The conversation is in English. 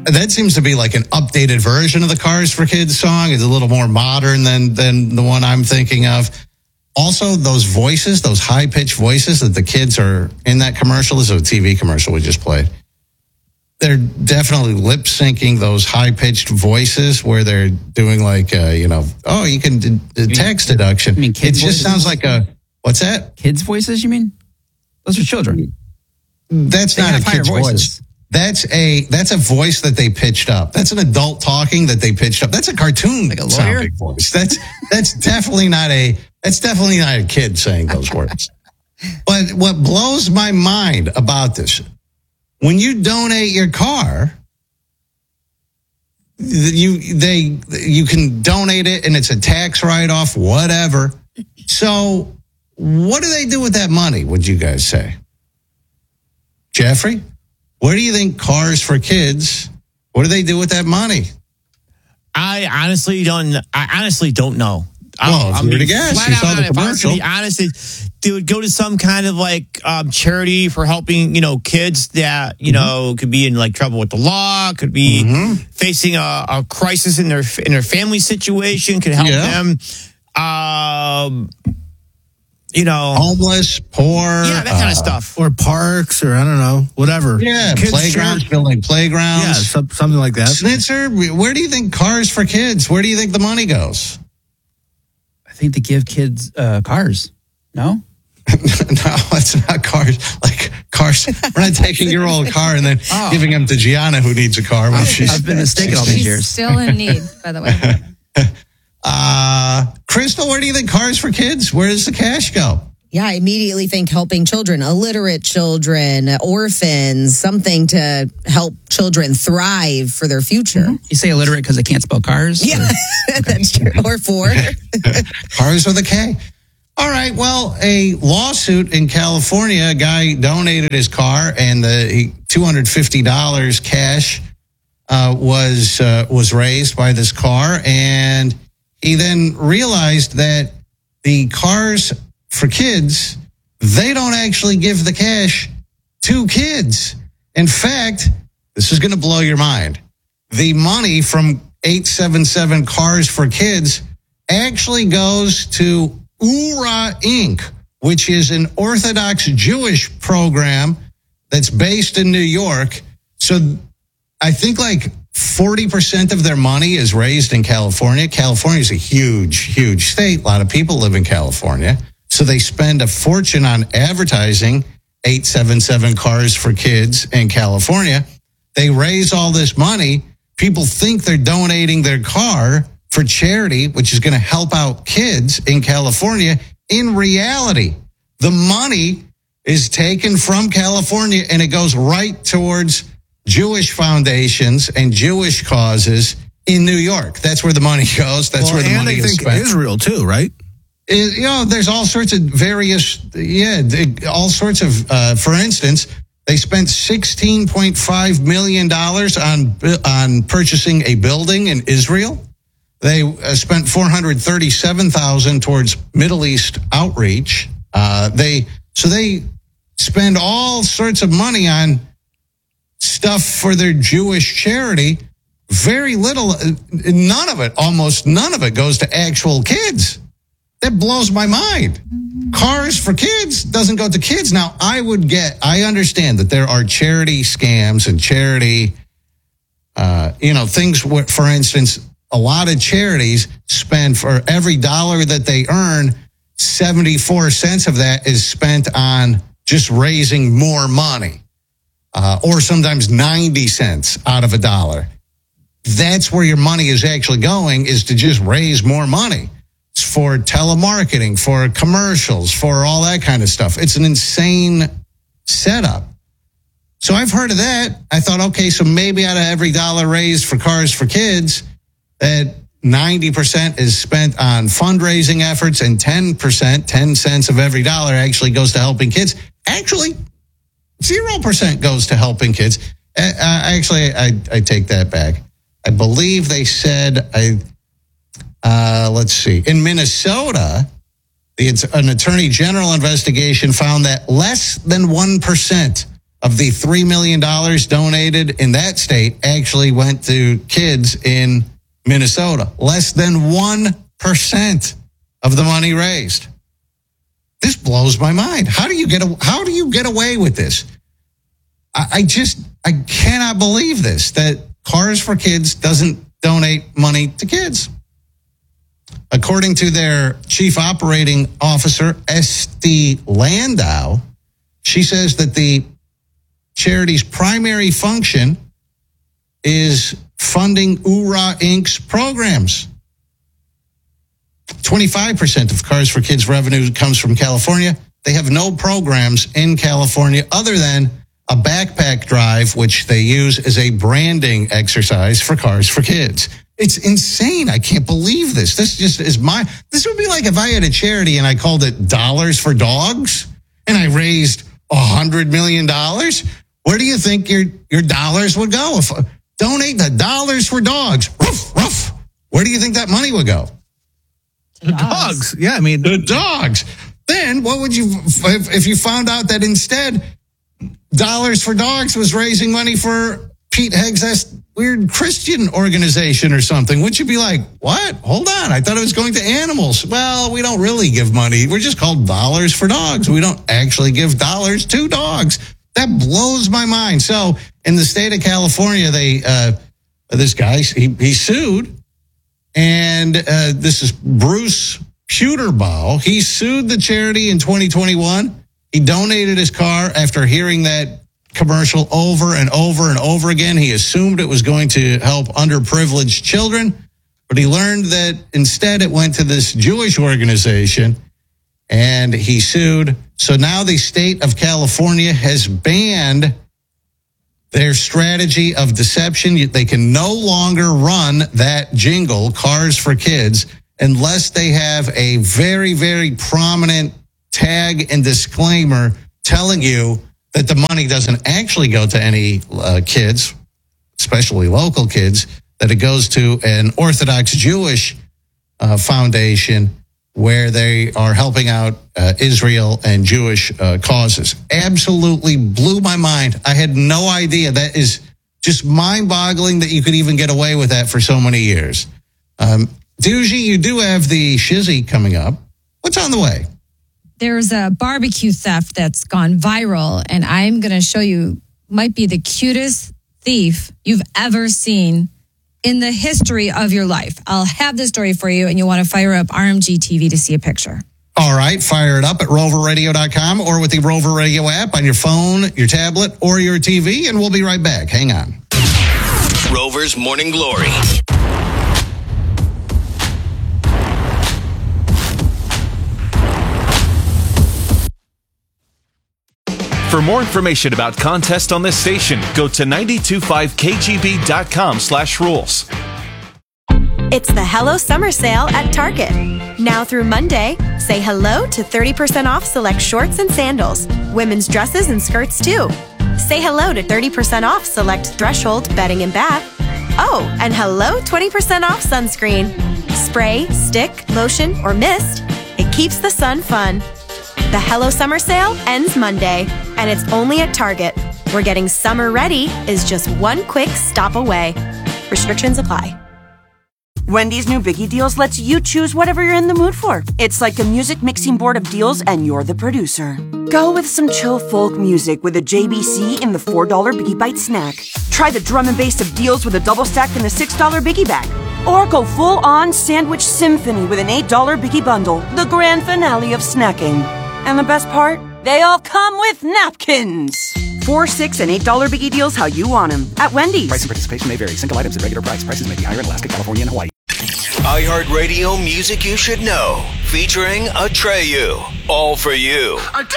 that seems to be like an updated version of the Cars for Kids song. It's a little more modern than the one I'm thinking of. Also, those voices, those high-pitched voices that the kids are in that commercial. This is a TV commercial we just played. They're definitely lip-syncing those high-pitched voices where they're doing like, you can do tax deduction. You mean kids' It just voices? sounds like what's that? Kids' voices, you mean? Those are children. That's They not have a kid's higher voice. voices. That's a voice that they pitched up. That's an adult talking that they pitched up. That's a cartoon Like a lawyer? sounding voice. That's definitely not a kid saying those words. But what blows my mind about this, when you donate your car, you can donate it and it's a tax write-off, whatever. So what do they do with that money, would you guys say? Jeffrey, where do you think Cars for Kids, what do they do with that money? I honestly don't know. Well, if you were to guess, you saw the commercial. To be honest, they would go to some kind of like charity for helping, kids that, could be in like trouble with the law, could be facing a crisis in their family situation, could help them. Homeless, poor. Yeah, that kind of stuff. Or parks, or I don't know, whatever. Yeah, Kids' playgrounds, church. building playgrounds. Yeah, something like that. Snitzer, where do you think Cars for Kids, where do you think the money goes? I think they give kids cars. No? No, it's not cars. Like cars. We're not taking your old car and then giving them to Gianna, who needs a car. When I've been mistaken all these She's years. still in need, by the way. Crystal, where do you think Cars for Kids? Where does the cash go? Yeah, I immediately think helping children, illiterate children, orphans, something to help children thrive for their future. You say illiterate because they can't spell cars? Yeah, that's true. Or four. Cars with a K. All right. Well, a lawsuit in California, a guy donated his car and the $250 cash was raised by this car. And he then realized that the Cars for Kids, they don't actually give the cash to kids. In fact, this is going to blow your mind. The money from 877 Cars for Kids actually goes to URA Inc., which is an Orthodox Jewish program that's based in New York. So I think like 40% of their money is raised in California. California is a huge, huge state. A lot of people live in California. So they spend a fortune on advertising 877 Cars for Kids in California. They raise all this money. People think they're donating their car for charity, which is going to help out kids in California. In reality, the money is taken from California and it goes right towards Jewish foundations and Jewish causes in New York. That's where the money goes. That's where the money is spent. Israel too, right? There's all sorts of for instance, they spent $16.5 million on purchasing a building in Israel. They spent $437,000 towards Middle East outreach. They spend all sorts of money on stuff for their Jewish charity. Very little, almost none of it goes to actual kids. That blows my mind. Cars for Kids doesn't go to kids. Now, I understand that there are charity scams and charity, things where, for instance, a lot of charities spend for every dollar that they earn, 74 cents of that is spent on just raising more money, or sometimes 90 cents out of a dollar. That's where your money is actually going, is to just raise more money. It's for telemarketing, for commercials, for all that kind of stuff. It's an insane setup. So I've heard of that. I thought, okay, so maybe out of every dollar raised for Cars for Kids, that 90% is spent on fundraising efforts and 10 cents of every dollar actually goes to helping kids. Actually, 0% goes to helping kids. I take that back. I believe they said, let's see, in Minnesota, an attorney general investigation found that less than 1% of the $3 million donated in that state actually went to kids in Minnesota. Less than 1% of the money raised. This blows my mind. How do you get away with this? I cannot believe this, that Cars for Kids doesn't donate money to kids. According to their chief operating officer, Esty Landau, she says that the charity's primary function is funding URA Inc.'s programs. 25% of Cars for Kids revenue comes from California. They have no programs in California other than a backpack drive, which they use as a branding exercise for Cars for Kids. It's insane. I can't believe this. This would be like if I had a charity and I called it Dollars for Dogs and I raised $100 million. Where do you think your dollars would go? If donate the Dollars for Dogs, ruff, ruff. Where do you think that money would go? The dogs. Yeah, I mean. The dogs. Then what would you, if you found out that instead Dollars for Dogs was raising money for Pete Hegseth's weird Christian organization or something? Would you be like, what? Hold on. I thought it was going to animals. Well, we don't really give money. We're just called Dollars for Dogs. We don't actually give dollars to dogs. That blows my mind. So in the state of California, this guy, he sued. And this is Bruce Puterbaugh. He sued the charity in 2021. He donated his car after hearing that commercial over and over and over again. He assumed it was going to help underprivileged children, but he learned that instead it went to this Jewish organization, and he sued. So now the state of California has banned their strategy of deception. They can no longer run that jingle, Cars for Kids, unless they have a very, very prominent tag and disclaimer telling you that the money doesn't actually go to any kids, especially local kids, that it goes to an Orthodox Jewish foundation where they are helping out Israel and Jewish causes. Absolutely blew my mind. I had no idea. That is just mind-boggling that you could even get away with that for so many years. Doogie, you do have the shizzy coming up. What's on the way? There's a barbecue theft that's gone viral, and I'm going to show you, might be the cutest thief you've ever seen in the history of your life. I'll have the story for you, and you'll want to fire up RMG TV to see a picture. All right, fire it up at roverradio.com or with the Rover Radio app on your phone, your tablet, or your TV, and we'll be right back. Hang on. Rover's Morning Glory. For more information about contests on this station, go to 925kgb.com/rules. It's the Hello Summer Sale at Target. Now through Monday, say hello to 30% off select shorts and sandals, women's dresses and skirts too. Say hello to 30% off select Threshold bedding and bath. Oh, and hello 20% off sunscreen. Spray, stick, lotion, or mist. It keeps the sun fun. The Hello Summer Sale ends Monday, and it's only at Target, where getting summer ready is just one quick stop away. Restrictions apply. Wendy's new Biggie Deals lets you choose whatever you're in the mood for. It's like a music mixing board of deals, and you're the producer. Go with some chill folk music with a JBC in the $4 Biggie Bite snack. Try the drum and bass of deals with a double stack in the $6 Biggie Bag. Or go full-on sandwich symphony with an $8 Biggie Bundle, the grand finale of snacking. And the best part? They all come with napkins. $4, $6, and $8 Biggie Deals how you want them at Wendy's. Price and participation may vary. Single items at regular price. Prices may be higher in Alaska, California, and Hawaii. iHeartRadio Music You Should Know, featuring Atreyu. All for you.